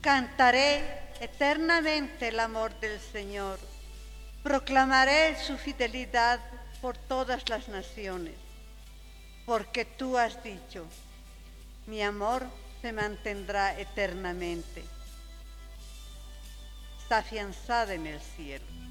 Cantaré eternamente el amor del Señor. Proclamaré su fidelidad por todas las naciones. Porque tú has dicho, mi amor se mantendrá eternamente. Está afianzada en el cielo.